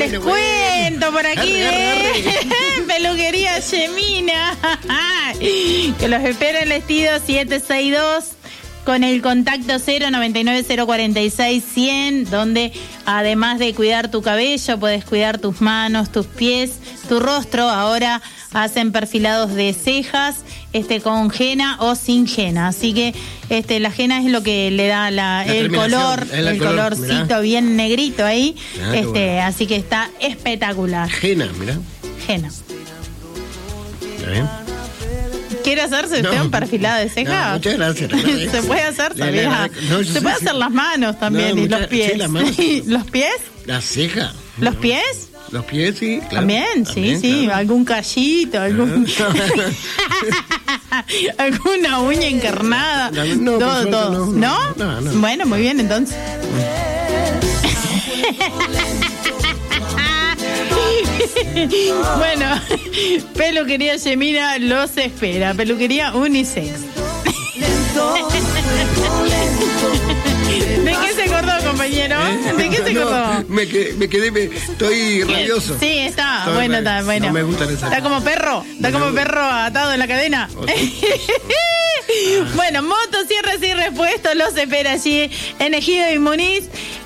les cuento por aquí Peluquería Yemina, que los espera el vestido 762 con el contacto 099-046-100, donde además de cuidar tu cabello, puedes cuidar tus manos, tus pies, tu rostro. Ahora hacen perfilados de cejas, con henna o sin henna. Así que la henna es lo que le da el color, el colorcito, mirá, bien negrito ahí. Bueno. Así que está espectacular. Henna, mirá. Henna. ¿Está bien? ¿Quiere hacerse usted un perfilado de ceja? No, muchas gracias. Se puede hacer, ¿sabía? Se puede hacer las manos también y los pies. Sí, las manos. ¿Los pies? La ceja. ¿Los pies? Los pies, sí, claro. También, sí. Claro. Algún callito, alguna uña encarnada. No, todo. ¿No? Bueno, muy bien, entonces. Bueno, Peluquería Yemina los espera. Peluquería unisex. ¿De qué se acordó, compañero? ¿De qué se acordó? Me quedé, estoy rabioso. Sí, está bueno. No me gustan esas. Está como perro, perro atado en la cadena. Bueno, motosierras y repuestos los espera allí en Ejido y Muniz,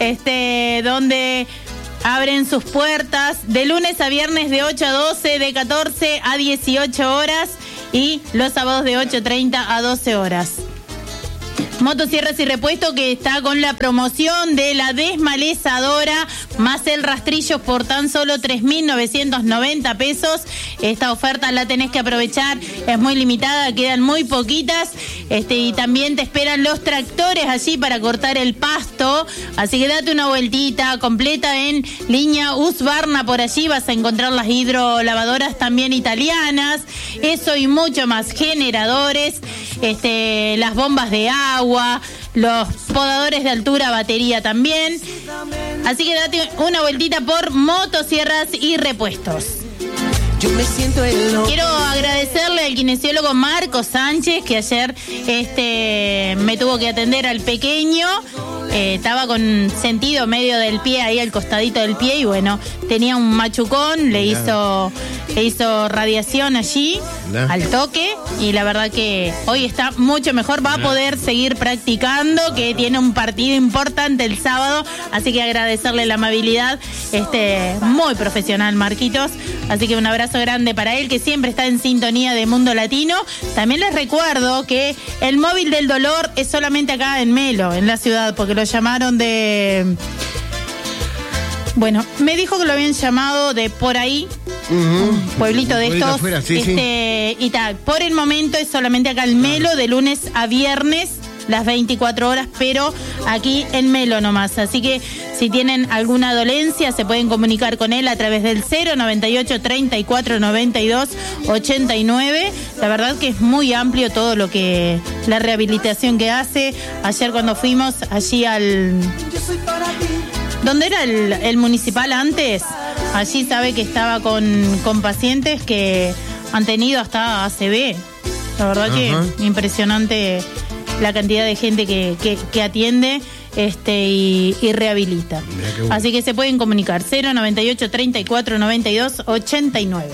donde abren sus puertas de lunes a viernes de 8 a 12, de 14 a 18 horas y los sábados de 8:30 a 12 horas. Motosierras y repuesto que está con la promoción de la desmalezadora más el rastrillo por tan solo 3.990 pesos. Esta oferta la tenés que aprovechar, es muy limitada, quedan muy poquitas. Y también te esperan los tractores allí para cortar el pasto, así que date una vueltita completa en línea Husqvarna. Por allí vas a encontrar las hidrolavadoras también italianas, eso y mucho más, generadores, las bombas de agua, los podadores de altura, batería también. Así que date una vueltita por Motosierras y Repuestos. Quiero agradecerle al kinesiólogo Marco Sánchez, que ayer me tuvo que atender al pequeño. Estaba con sentido medio del pie, ahí al costadito del pie, y bueno, tenía un machucón, le hizo radiación allí, al toque, y la verdad que hoy está mucho mejor, va a poder seguir practicando, que tiene un partido importante el sábado, así que agradecerle la amabilidad, muy profesional Marquitos, así que un abrazo grande para él, que siempre está en sintonía de Mundo Latino. También les recuerdo que el móvil del dolor es solamente acá en Melo, en la ciudad, porque lo llamaron de... Bueno, me dijo que lo habían llamado de por ahí, un pueblito de estos, afuera, sí. Y tal. Por el momento es solamente acá en Melo, de lunes a viernes, las 24 horas, pero aquí en Melo nomás. Así que si tienen alguna dolencia, se pueden comunicar con él a través del 098 34 92 89. La verdad que es muy amplio todo lo que la rehabilitación que hace. Ayer cuando fuimos allí ¿dónde era el municipal antes? Allí sabe que estaba con pacientes que han tenido hasta ACV. La verdad que impresionante la cantidad de gente que atiende y rehabilita. Así que se pueden comunicar 098 34 92 89.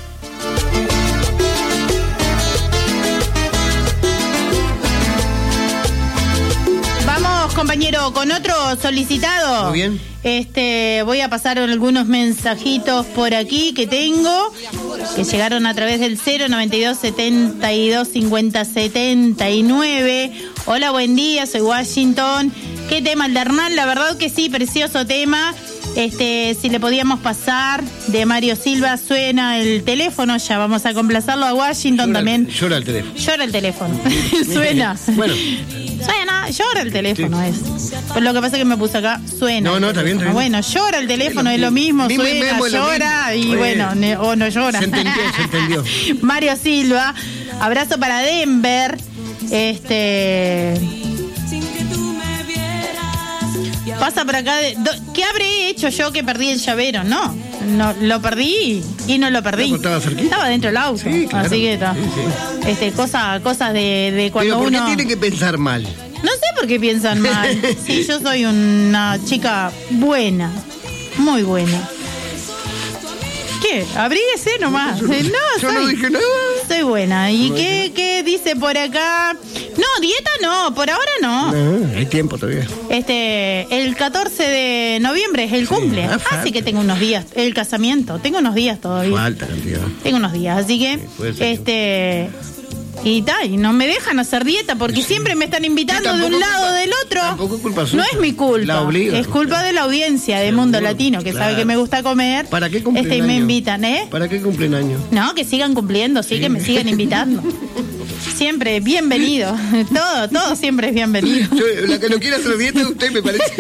Vamos, compañero, con otro solicitado. Muy bien. Voy a pasar algunos mensajitos por aquí que tengo, que llegaron a través del 092 72 50 79. Hola, buen día, soy Washington. ¿Qué tema el de Hernán? La verdad que sí, precioso tema. Si le podíamos pasar de Mario Silva, suena el teléfono, ya vamos a complacerlo a Washington también. Llora el teléfono. Llora el teléfono. Suena. Bueno. Suena, llora el teléfono, sí. Pues lo que pasa es que me puse acá, suena. No, está bien. Bueno, llora el teléfono, es lo mismo, suena, llora y bueno, o no llora. Se entendió. Mario Silva, abrazo para Denver. Pasa por acá. ¿Qué habré hecho yo que perdí el llavero? No, lo perdí y no lo perdí. ¿Estaba cerquita? Estaba dentro del auto, sí, claro. Así que está. Sí. Cosas de cuando uno... ¿Pero por qué tiene que pensar mal? No sé por qué piensan mal. Sí, yo soy una chica buena, muy buena. ¿Qué? Abríguese nomás. No, Yo no dije nada. soy buena. ¿Y qué dice por acá? No, dieta no, por ahora no. No, hay tiempo todavía. El 14 de noviembre es el cumple. Así que tengo unos días. El casamiento. Tengo unos días todavía. Falta cantidad. Tengo unos días. Así que, puede ser y no me dejan hacer dieta porque siempre me están invitando de un lado o del otro. Tampoco es culpa suya. No es mi culpa. La obligan. Es culpa de la audiencia de Mundo Latino, que sabe que me gusta comer. ¿Para qué cumplen Y me año? invitan, ¿eh? ¿Para qué cumplen años? No, que sigan cumpliendo, sí, que me sigan invitando. Siempre bienvenido. Todo siempre es bienvenido. La que no quiere hacer dieta, usted me parece.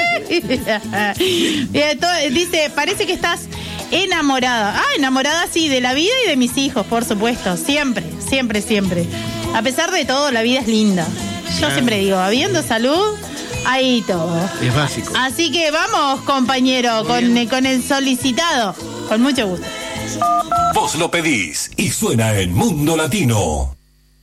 Dice, parece que estás enamorada. Enamorada sí, de la vida y de mis hijos, por supuesto. Siempre. A pesar de todo, la vida es linda. Yo siempre digo, habiendo salud, hay todo. Es básico. Así que vamos, compañero, con el solicitado. Con mucho gusto. Vos lo pedís y suena en Mundo Latino.